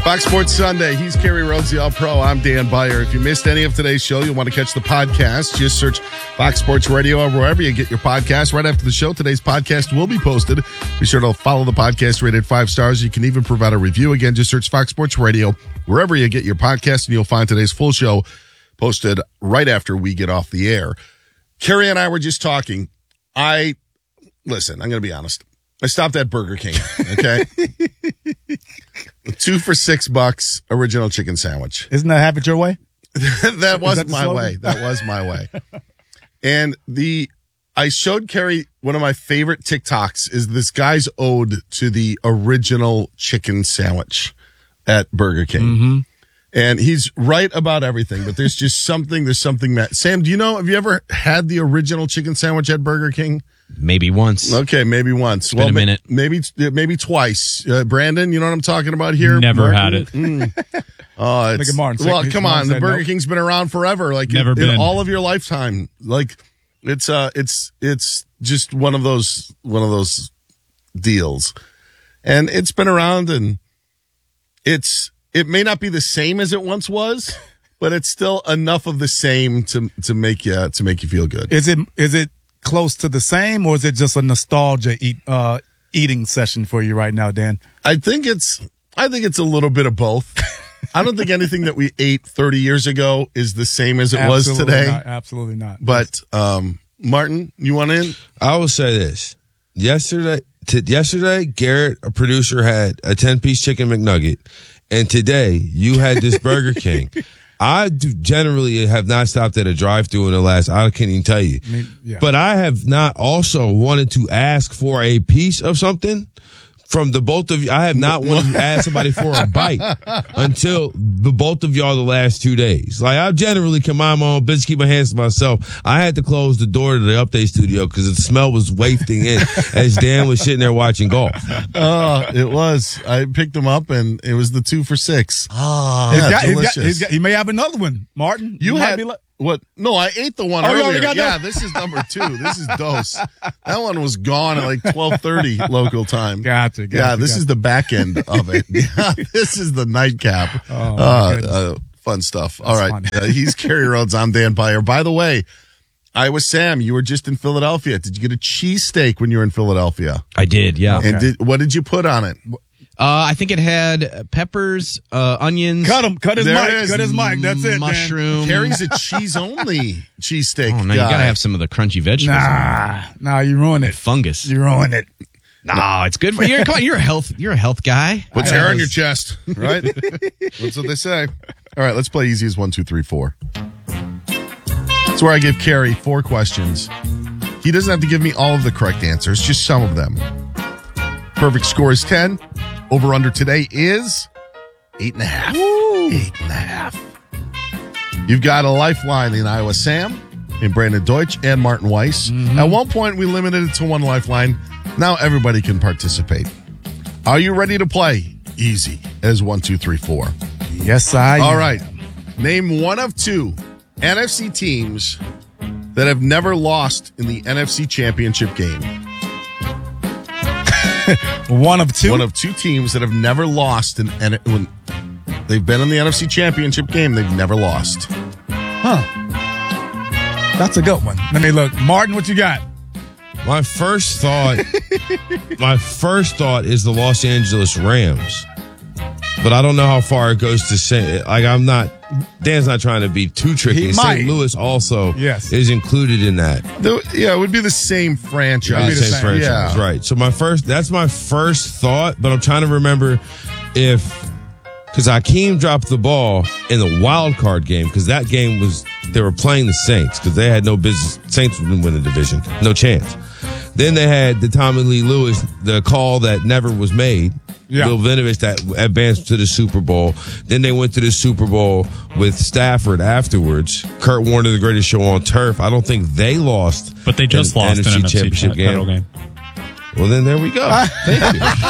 Fox Sports Sunday. He's Kerry Rhodes, the All-Pro. I'm Dan Beyer. If you missed any of today's show, you'll want to catch the podcast. Just search Fox Sports Radio or wherever you get your podcast. Right after the show, today's podcast will be posted. Be sure to follow the podcast, rated 5 stars. You can even provide a review. Again, just search Fox Sports Radio wherever you get your podcast, and you'll find today's full show posted right after we get off the air. Kerry and I were just talking. Listen, I'm going to be honest. I stopped at Burger King, okay? 2 for $6 original chicken sandwich. Isn't that Have It Your Way? That wasn't my way. That was my way. And I showed Kerry one of my favorite TikToks is this guy's ode to the original chicken sandwich at Burger King. Mm-hmm. And he's right about everything, but there's something that, Sam, do you know, have you ever had the original chicken sandwich at Burger King? Maybe once. Okay, maybe once. It's been a minute. Maybe twice. Brandon, you know what I'm talking about here? Never Martin? had it. Look at Martin. Well, come on. The Burger King's been around forever. Like Never been. In all of your lifetime. Like it's just one of those deals. And it's been around, and it may not be the same as it once was, but it's still enough of the same to make you feel good. Is it close to the same, or is it just a nostalgia eating session for you right now, Dan? I think it's a little bit of both. I don't think anything that we ate 30 years ago is the same as it was today. Absolutely not. But Martin, you want in? I will say this. Yesterday, Garrett, a producer, had a 10-piece chicken McNugget, and today you had this Burger King. I generally have not stopped at a drive-thru in the last, I can't even tell you. Yeah. But I have not also wanted to ask for a piece of something from the both of you. I have not wanted to ask somebody for a bite until the both of y'all the last 2 days. Like, I generally can mind my own business, keep my hands to myself. I had to close the door to the update studio because the smell was wafting in as Dan was sitting there watching golf. It was. I picked him up, and it was the 2 for $6. Delicious. He may have another one, Martin. You had what? No, I ate the one earlier. Yeah, this is number 2. This is dose. That one was gone at like 12:30 local time. Gotcha. This is the back end of it. Yeah, this is the nightcap. Fun stuff. All right. He's Kerry Rhodes. I'm Dan Beyer. By the way, I was Sam. You were just in Philadelphia. Did you get a cheesesteak when you were in Philadelphia? I did, yeah. Okay. And what did you put on it? I think it had peppers, onions. Cut his mic. That's it. Mushroom. Carries a cheese-only cheesesteak. Oh, no, you gotta have some of the crunchy vegetables. Nah, you ruined it. Fungus. You ruined it. No, it's good for you. Come on, you're a health guy. Puts hair on your chest, right? That's what they say. All right, let's play easy as 1, 2, 3, 4. That's where I give Kerry 4 questions. He doesn't have to give me all of the correct answers, just some of them. Perfect score is 10. Over under today is 8.5. 8.5. You've got a lifeline in Iowa Sam, in Brandon Deutsch, and Martin Weiss. Mm-hmm. At one point, we limited it to one lifeline. Now everybody can participate. Are you ready to play? Easy as 1, 2, 3, 4. Yes, I am. All right. Name one of 2 NFC teams that have never lost in the NFC Championship game. One of 2? One of 2 teams that have never lost when they've been in the NFC Championship game. They've never lost. Huh. That's a good one. Let me look. Martin, what you got? My first thought is the Los Angeles Rams. But I don't know how far it goes to say, Dan's not trying to be too tricky. St. Louis also is included in that. It would be the same franchise. Same franchise, right. So that's my first thought, but I'm trying to remember because Hakeem dropped the ball in the wild card game, because that game they were playing the Saints, because they had no business. Saints didn't win the division. No chance. Then they had the Tommy Lee Lewis, the call that never was made. Yeah. Bill Vinovich that advanced to the Super Bowl. Then they went to the Super Bowl with Stafford afterwards. Kurt Warner, the greatest show on turf. I don't think they lost. But they just lost an NFC Championship game. Well, then there we go. Thank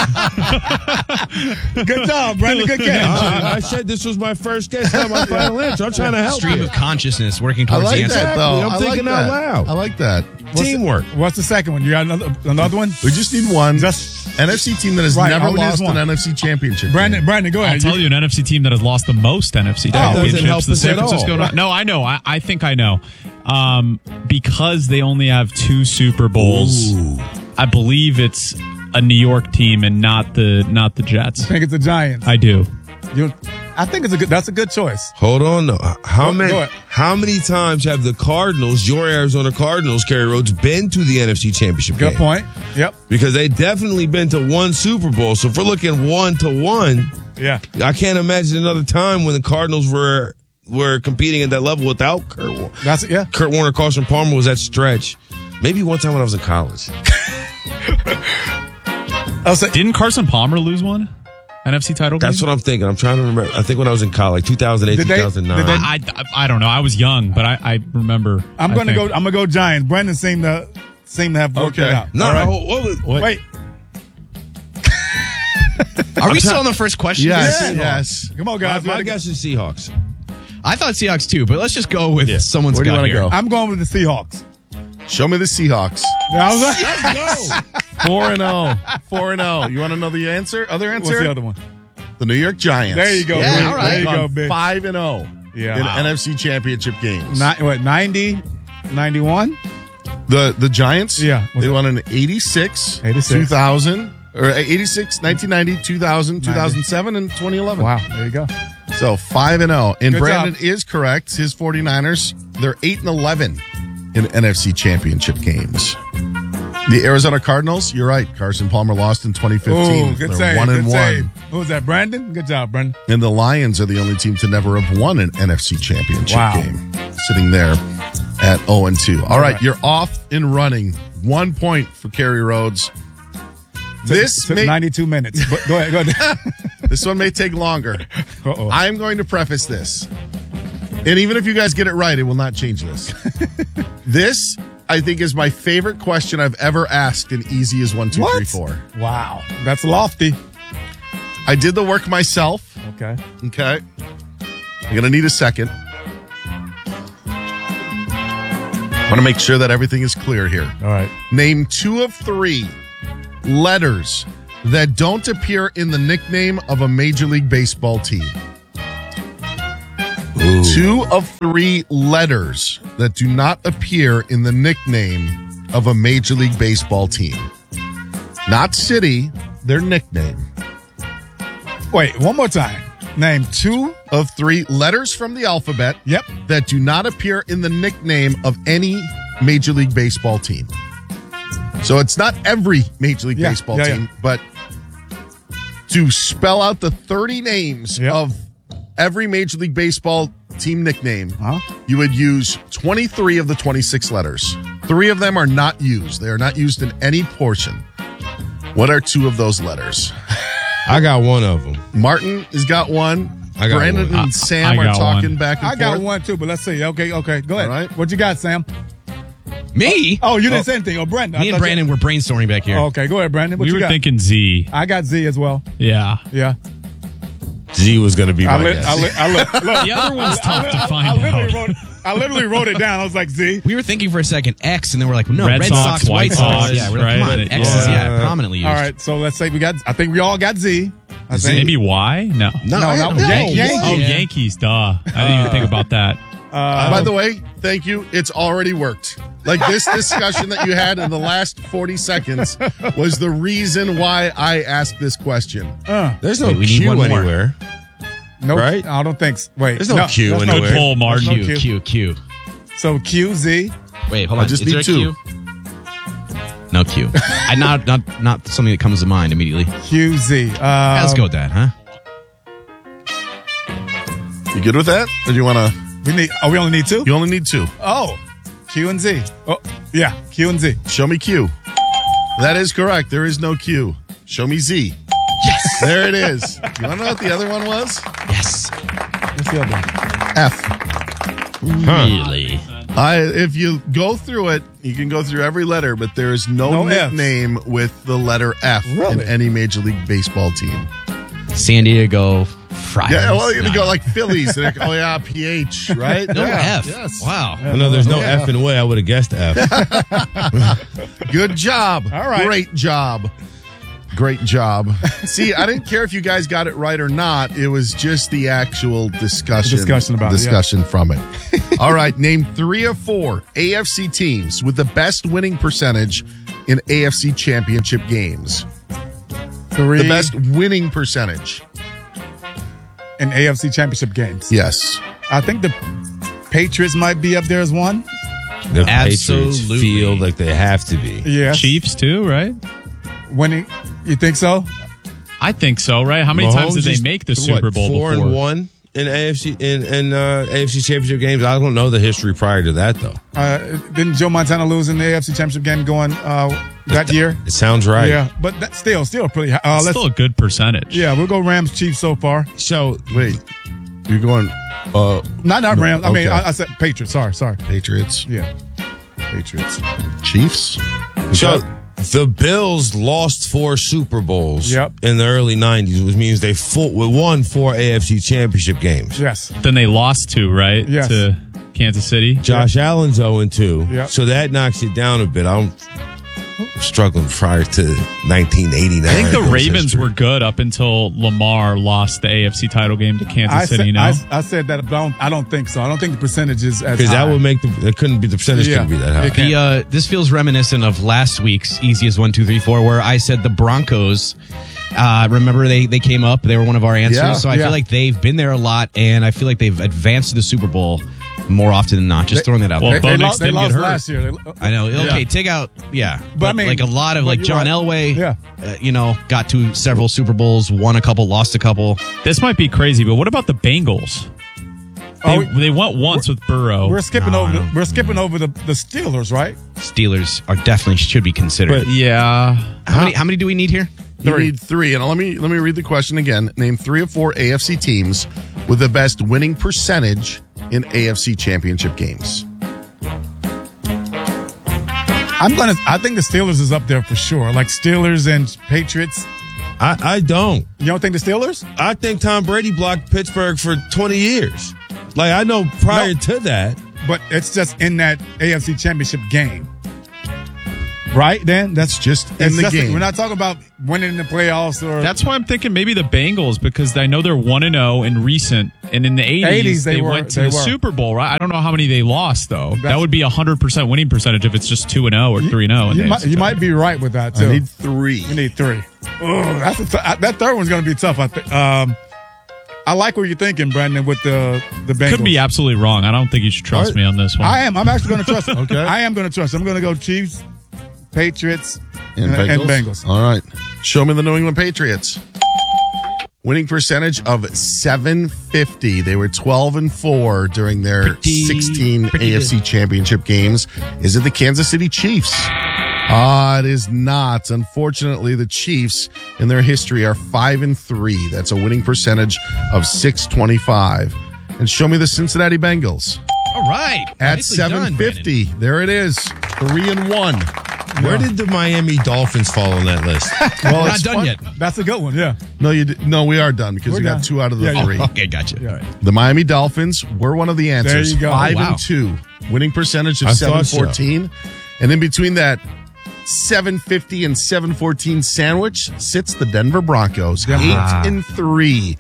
you. Good job, Brandon. Good catch. I said this was my first guess, not my final answer. I'm trying to help Stream you. of consciousness working towards the answer. That, though. I'm thinking out loud. I like that. teamwork. What's the second one? You got another one? We just need one. Just NFC team that has Right, never all we need lost is an one. NFC championship. Brandon, go ahead. I'll tell you an NFC team that has lost the most NFC doesn't help championships. The us San at all. Francisco. No, I know. I think I know. Because they only have 2 Super Bowls. Ooh. I believe it's a New York team and not the Jets. I think it's the Giants. I do. I think that's a good choice. Hold on. No. How Go ahead. many times have the Cardinals, your Arizona Cardinals, Kerry Rhodes, been to the NFC Championship Good game? point. Yep. Because they definitely been to 1 Super Bowl. So if we're looking 1-1, Yeah. I can't imagine another time when the Cardinals were competing at that level without Kurt Warner. Kurt Warner, Carson Palmer was that stretch. Maybe one time when I was in college. Didn't Carson Palmer lose one NFC title game? That's what I'm thinking. I'm trying to remember. I think when I was in college, 2008, 2009. I don't know. I was young, but I remember. I'm gonna go Giants. Brandon seemed to have worked it out. No, All right. Wait. Are we still on the first question? Yes. Come on, guys. My guess is Seahawks. I thought Seahawks too, but let's just go with someone's Where do you got wanna here. go? I'm going with the Seahawks. Show me the Seahawks. Let's go. 4-0. 4-0. You want to know the answer? Other answer? What's the other one? The New York Giants. There you go. Yeah, Big. all right. There you go, big. 5-0 Yeah. in Wow. NFC championship games. 90, 91? The Giants? Yeah. They won in 86, 86. 2000, or 86, 1990, 2000, 2007, and 2011. Wow. There you go. So 5-0. And Good Brandon job. is correct. His 49ers, they're 8-11 in NFC championship games. The Arizona Cardinals, you're right. Carson Palmer lost in 2015. Oh, good They're save. 1-1. Good save. Who was that, Brandon? Good job, Brandon. And the Lions are the only team to never have won an NFC championship Wow. game, sitting there at 0-2. All right, you're off and running. 1 point for Kerry Rhodes. Took 92 minutes. But go ahead. This one may take longer. Uh-oh. I'm going to preface this. And even if you guys get it right, it will not change this. This, I think, is my favorite question I've ever asked in Easy as 1, 2, 3, 4. Wow. That's lofty. I did the work myself. Okay. Okay. I'm going to need a second. I want to make sure that everything is clear here. All right. Name 2 of 3 letters that don't appear in the nickname of a Major League Baseball team. 2 of 3 letters that do not appear in the nickname of a Major League Baseball team. Not city, their nickname. Wait, one more time. Name 2 of 3 letters from the alphabet that do not appear in the nickname of any Major League Baseball team. So it's not every Major League Baseball team, but to spell out the 30 names of every Major League Baseball team nickname, you would use 23 of the 26 letters. 3 of them are not used. They are not used in any portion. What are 2 of those letters? I got one of them. Martin has got one. I got Brandon one. and Sam I are got talking one. back and I forth. got one too, but let's see. Okay. Go ahead. All right. What you got, Sam? Me? Oh, you didn't say anything. Oh, Brandon. Me and Brandon were brainstorming back here. Okay, go ahead, Brandon. What We you were got? thinking Z. I got Z as well. Yeah. Yeah. Z was going to be my guess. Look. The other one's tough to find out. I literally wrote it down. I was like, Z. We were thinking for a second X, and then we're like, no, Red Red Sox, Sox, White Sox. Sox, Yeah, we're like, come on, right? X is prominently used. All right, so let's say I think we all got Z. I think. Maybe Y? No. No, Yankees. Yankees. Oh, Yankees, duh. I didn't even think about that. By the way, thank you. It's already worked. Like this discussion that you had in the last 40 seconds was the reason why I asked this question. There's no Wait, we need Q one more. anywhere. Nope. Right? I don't think so. Wait. There's no Q there's anywhere. Good pull, Martin. There's no Q. So Q, Z. Wait, hold on. just Is there need a 2. Q? No Q. Not something that comes to mind immediately. Q, Z. Let's go with that, huh? You good with that? Or do you want to? We only need 2? You only need 2. Oh. Q and Z. Oh, yeah. Q and Z. Show me Q. That is correct. There is no Q. Show me Z. Yes. There it is. You want to know what the other one was? Yes. What's the other one? F. Really? If you go through it, you can go through every letter, but there is no Fs. nickname with the letter F in Really? any Major League Baseball team. San Diego Friars. Yeah, well, you're going to No. go like Phillies. And oh, yeah, PH, right? No Yeah. F. Yes. Wow. No, there's no F in way. I would have guessed F. Good job. All right. Great job. Great job. See, I didn't care if you guys got it right or not. It was just the actual discussion. Discussion from it. All right. Name 3 of 4 AFC teams with the best winning percentage in AFC championship games. 3 The best winning percentage. in AFC championship games. Yes. I think the Patriots might be up there as one. The Patriots Absolutely. feel like they have to be. Yeah. Chiefs too, right? Winning. You think so? I think so, right? How many times Mahomes did they is, make the what, Super Bowl 4-1 in AFC in AFC championship games? I don't know the history prior to that though. Didn't Joe Montana lose in the AFC championship game going that year? It sounds right. Yeah, but that's still pretty high. before? Still a good percentage. Yeah, we'll go Rams Chiefs so far. So Wait. You're going Not Rams. I mean, okay. I said Patriots. Sorry. Patriots, Yeah, Patriots. Chiefs. So the Bills lost 4 Super Bowls Yep. in the early 90s, which means they won 4 AFC championship games. Yes. Then they lost 2, right? Yes. To Kansas City. Josh Allen's 0-2, Yep. so that knocks it down a bit. I'm struggling prior to 1989. I think the Bills Ravens history. were good up until Lamar lost the AFC title game to Kansas City. I said that, but I don't think so. I don't think the percentage is as because high. that would make the percentage Yeah. couldn't be that high. It can't. This feels reminiscent of last week's easiest 1, 2, 3, 4, where I said the Broncos. Remember they came up. They were one of our answers. Yeah, so I feel like they've been there a lot, and I feel like they've advanced to the Super Bowl more often than not. Just throwing that out Well, there. Bo They Nix lost, they didn't get lost hurt. last year. I know. Okay, take out. Yeah, But I mean, like a lot of but like you're John right. Elway. Yeah. Got to several Super Bowls, won a couple, lost a couple. This might be crazy, but what about the Bengals? They went once with Burrow. We're skipping over the Steelers, right? Steelers are definitely should be considered. Yeah. How many do we need here? You need 3. And let me read the question again. Name 3 of 4 AFC teams with the best winning percentage in AFC championship games. I think the Steelers is up there for sure. Like Steelers and Patriots. I don't. You don't think the Steelers? I think Tom Brady blocked Pittsburgh for 20 years. Like, I know prior to that. But it's just in that AFC championship game. Right, Dan? That's Just in the game. We're not talking about winning in the playoffs or That's why I'm thinking maybe the Bengals, because I know they're 1-0 in recent, and in the 80s, they went to the Super Bowl, right? I don't know how many they lost, though. That would be 100% winning percentage if it's just 2-0 or 3-0. You might be right with that, too. I need 3. You need 3. Oh, that third one's going to be tough, I think. I like what you're thinking, Brandon, with the Bengals. Could be absolutely wrong. I don't think you should trust me on this one. I am. I'm actually going to trust him. Okay. I am going to trust him. I'm going to go Chiefs, Patriots, And Bengals. All right. Show me the New England Patriots. Winning percentage of .750. They were 12-4 during their 16 AFC championship games. Is it the Kansas City Chiefs? It is not. Unfortunately, the Chiefs in their history are 5-3. That's a winning percentage of .625. And show me the Cincinnati Bengals. All right. At Nicely done, .750. There it is. 3-1. Where did the Miami Dolphins fall on that list? Well, We're not it's done fun. yet. That's a good one, yeah. No, we are done because We're we got done. 2 out of the Yeah, 3. Okay, gotcha. Yeah, right. The Miami Dolphins were one of the answers. There you go. 5-2. Winning percentage of I thought so. .714. And in between that .750 and .714 sandwich sits the Denver Broncos. 8-3.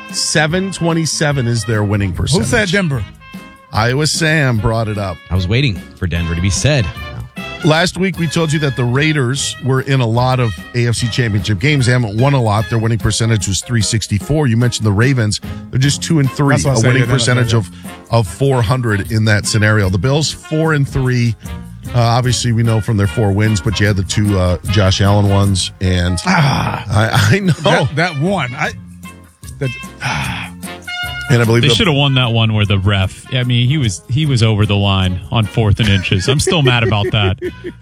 .727 is their winning percentage. Who said Denver? Iowa Sam brought it up. I was waiting for Denver to be said. Last week, we told you that the Raiders were in a lot of AFC championship games. They haven't won a lot. Their winning percentage was .364. You mentioned the Ravens. They're just 2-3. That's what I A said, winning yeah, percentage of 400 in that scenario. The Bills 4-3. Obviously, we know from their 4 wins, but you had the 2 Josh Allen ones. And I know. That one. And I believe They should have won that one where the ref. I mean, he was over the line on 4th and inches. I'm still mad about that.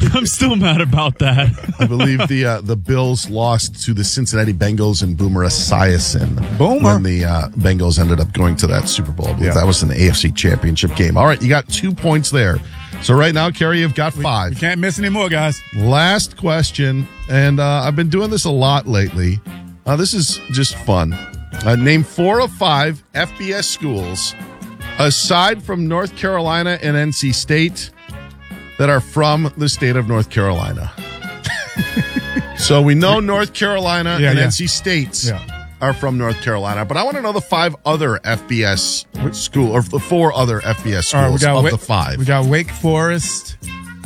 I believe the Bills lost to the Cincinnati Bengals and Boomer Esiason. Boomer. When the Bengals ended up going to that Super Bowl. I believe that was an AFC championship game. All right, you got 2 points there. So right now, Kerry, you've got 5. You can't miss any more, guys. Last question, and I've been doing this a lot lately. This is just fun. Name 4 of 5 FBS schools, aside from North Carolina and NC State, that are from the state of North Carolina. So we know North Carolina and NC States are from North Carolina, but I want to know the 5 other FBS school, or the 4 other FBS schools of the 5. We got Wake Forest.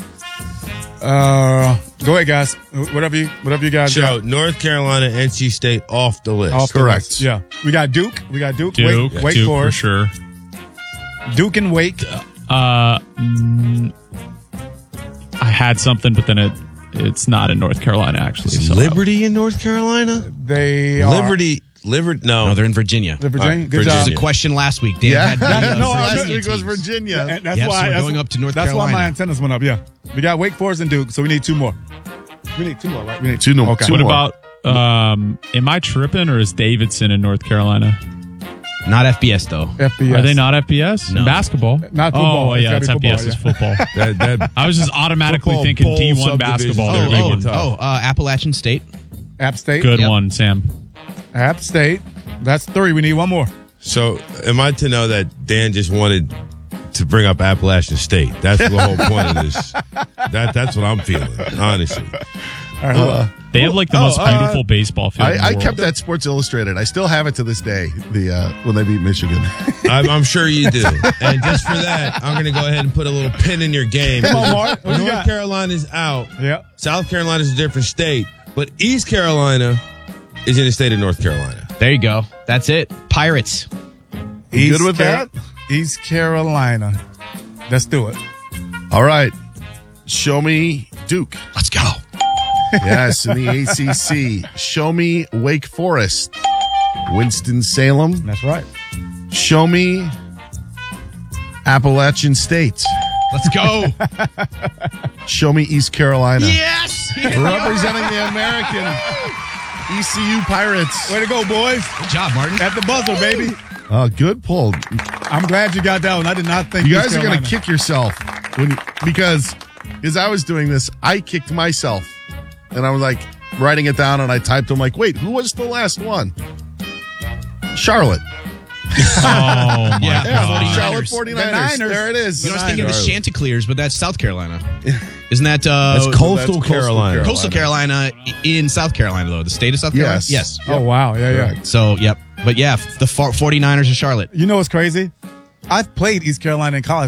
Go ahead, guys. Whatever you guys got. North Carolina, NC State off the list. Correct. Yeah. We got Duke. Wake Duke Forest. for sure. Duke and Wake. I had something, but then it's not in North Carolina, actually. Is Liberty in North Carolina? They Liberty. No, they're in Virginia. The Virginia. Right. Good job. This is a question last week. Dan had last week was Virginia. That's why we're going up to North That's Carolina. why my antennas went up. Yeah, we got Wake Forest and Duke, so we need 2 more. We need 2 more, right? We need 2 more. Okay. What about? Am I tripping, or is Davidson in North Carolina? Not FBS though. FBS. Are they not FBS? No. Basketball? Not football. Oh, It's yeah, gotta that's be FBS football, is football. I I was just automatically Football thinking bowl D1 subdivision. basketball. They're They're making big one. tough. Appalachian State. App State. Good Yep. one, Sam. App State. That's 3. We need 1 more. So, am I to know that Dan just wanted to bring up Appalachian State? That's the whole point of this. That's what I'm feeling, honestly. All right, They have like the most beautiful baseball field. in the I world. kept that Sports Illustrated. I still have it to this day. When they beat Michigan. I'm sure you do. And just for that, I'm going to go ahead and put a little pin in your game. Come on, Mark. What you North got? Carolina's out. Yeah. South Carolina's a different state, but East Carolina is in the state of North Carolina. There you go. That's it. Pirates. Good with that? East Carolina. Let's do it. All right. Show me Duke. Let's go. Yes, in the ACC. Show me Wake Forest. Winston-Salem. That's right. Show me Appalachian State. Let's go. Show me East Carolina. Yes. Representing the American ECU Pirates. Way to go, boys. Good job, Martin. At the buzzer, baby. Good pull. I'm glad you got that one. I did not think You guys East are going to Carolina. kick yourself because as I was doing this, I kicked myself. And I was like writing it down and I typed, I'm like, wait, who was the last one? Charlotte. Oh, my God. Charlotte 49ers. 49ers. The Niners. There it is. You know, I was thinking of the Chanticleers, but that's South Carolina. Isn't that That's Coastal Carolina. Coastal Carolina in South Carolina, though? The state of South Carolina? Yes. Oh, wow. Yeah, yeah. So, yep. But yeah, the 49ers of Charlotte. You know what's crazy? I've played East Carolina in college.